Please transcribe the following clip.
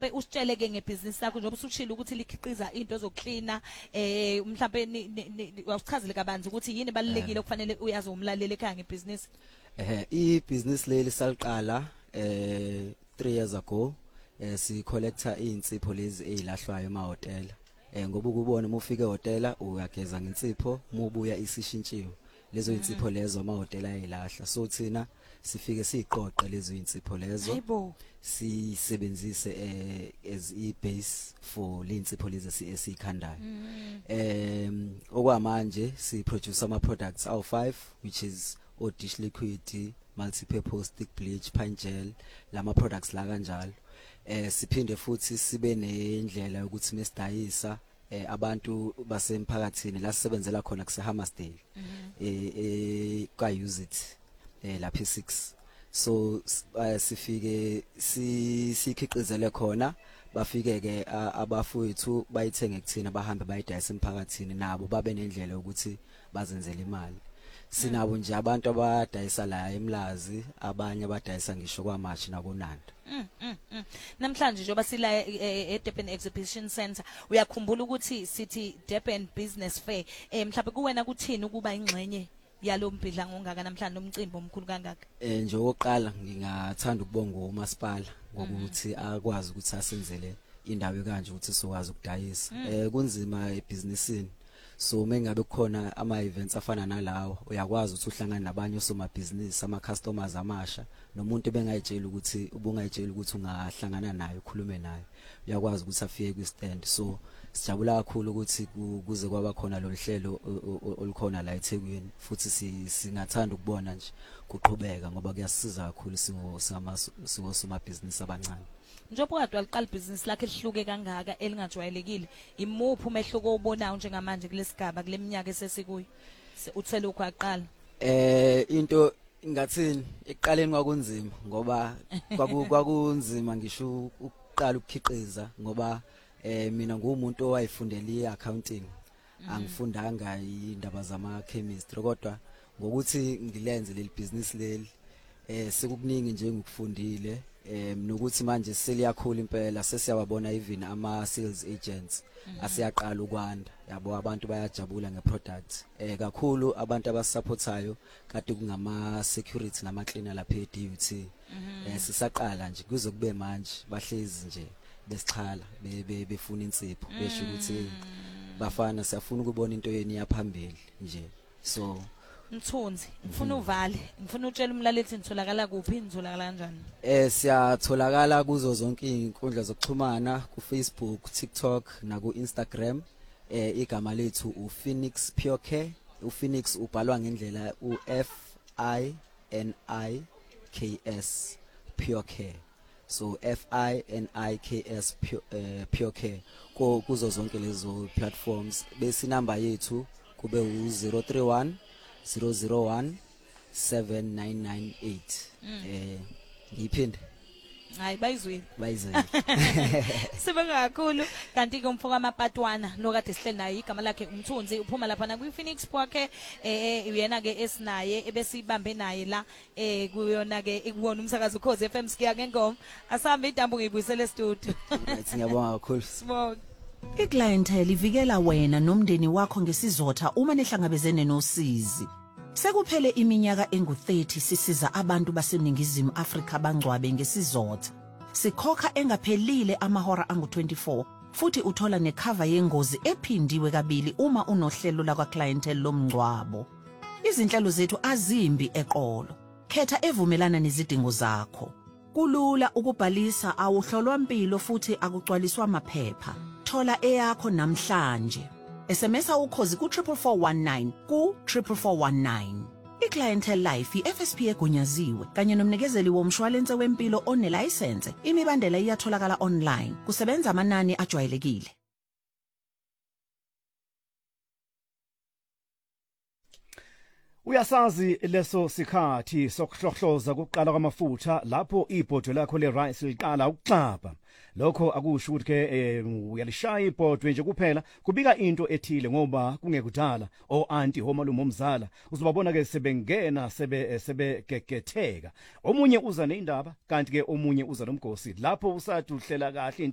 mhlambe usitshele ke ngebusiness lakho njengoba usushilo ukuthi likhiqiza into zokuklina mhlambe wawuchazele kabanzi ukuthi yini balekile okufanele uyazi umlaleli ekhaya ngebusiness. I-business leli saliqala 3 years ago. Si collector insipho lezi ezilahlwayo emahotela. Ngoba ukubona uma ufika ehotela uyageza ngensipho, mubuya isishintshiwe. Lezo insipho lezo amahotela ayilahla. So thina sifike siqoqe lezo insipho lezo. Sisebenzise as i-base for le insipho lezi esikhandayo. Okwamanje si produce ama products awu5 which is dish liquid, multi-purpose stick bleach, pine gel, lama products la kanjalo. Siphinde futhi sibe nendlela ukuthi mesidayisa abantu basemphakathini la sisebenzela khona kuse Hammersdale ka use it la P6. So sifike sikhiqizele khona bafike ke abafowethu bayithenge kuthina bahambe bayidayisa emphakathini nabo babe nendlela ukuthi bazenzele imali. Sinabo nje abantu abadayisa la eMlazi, abanye abadayisa ngisho kwaMashi nakoNanda. Namhlanje njengoba sila eDurban Exhibition Center uyakhumbula ukuthi sithi Durban Business Fair mhlawumbe kuwena kuthini ukuba ingxenye yalo mbidla ngongaka namhlanje umcimbi omkhulu kangaka? Nje oqala ngingathanda ukubonga uMasipala ngokuthi akwazi ukuthi asenzele indawo kanje ukuthi sizokwazi ukudayisa. Kunzima ebusinessini. So mengabe kukhona ama events afana nalawo uyakwazi ukuthi uhlangane nabanye osomabhizinisi ama customers amasha nomuntu bengayitshela ukuthi ubungayitshela ukuthi ungahlangana naye ukhulume naye uyakwazi ukuthi afike ku stand. So sijabula kakhulu ukuthi kuze kwaba khona lo hlelo olukhona la eThekwini futhi singathanda ukubona nje kuqhubeka ngoba kuyasiza kakhulu singosomabhizinisi abancane. Njengoba kade waliqala business lakhe lihluke kangaka elingajwayelekile, imuphi umehluko obonayo njengamanje kulesigaba kuleminyaka esesikuyo uthele ukwaqala? Into ngathini eqaleni kwakunzima ngoba kwakunzima ngisho ukuqala ukukhiqiza ngoba mina ngumuntu owayefundela iaccounting, angifundanga indaba zama chemistry kodwa ngokuthi ngilenze leli business leli sekukuningi nje ngikufundile. Nokuthi manje seliyakhula impela sesiyababona even ama sales agents asiyaqala ukwanda yabo abantu bayajabula ngeproduct kakhulu abantu abasupportayo kade kungama security nama cleaner lapha eDUT. Sisaqala nje kuze kube manje bahlezi nje besichala befuna insipho besho ukuthi bafana siyafuna ukubona into yeni yaphambili nje. So Mthunzi ngifuna uvale ngifuna utshela umlaleli nitholakala kuphi nitholakala kanjani? Siyatholakala kuzo zonke izinkundla zokuxhumana ku Facebook, TikTok na ku Instagram. Igama lethu uPhoenix Pure Care. uPhoenix ubhalwa ngendlela uFINIKS Pure Care. So FINIKS Pure Care kuzo zonke lezo platforms. Bese number yethu kube u031 001 7998. Ngiphinde hayi bayizwile sibonga kakhulu kanti ke umfoka amapatwana lokade sihleli naye igama lakhe uMthunzi uphuma lapha na kwiPhoenix Park uyena ke esinaye ebesibambe naye la kuyona ke ekuwona umsakazo Ukhozi FM siya ngengoma asambe idambu ngiyibuyisele studio. Ngiyabonga kakhulu. Sibonga. Iclientele ivikela wena nomndeni wakho ngesizotha uma nehlangabezene nosizi. Sekuphele iminyaka engu30 sisiza abantu baseningizimu Afrika bangcwabe ngesizotha. Sikhokha engaphelile amahora angu24 futhi uthola necover yengozi ephindiwe kabili uma unohlelo lakwa clientele lomngcwabo. Izinhlelo zethu azimbi eqolo. Khetha evumelana nezidingo zakho. Kulula ukubhalisa awuhlolwa impilo futhi akugcwaliswa amaphepha. Thola eyakho namhlanje. SMS Ukhozi ku 44419 ku 44419. Iclientele Life iFSP egunyaziwe kanye nomnikezeli womshwalense wempilo onelicense. Imibandela iyatholakala online. Kusebenza amanani ajwayelekile. Uyasazi leso sikhathi sokuhlohloza kuqala kwamafutha lapho ibhodwe lakho lerice liqala ukuxaba. Lokho akusho ukuthi ke uyalishaya ibhodwe nje kuphela kubika into ethile ngoba kungekudala anti homalume omzala uzobabona ke sebengena sebegegetheka. Omunye uza neindaba kanti ke omunye uza nomgosi lapho usathi uhlela kahle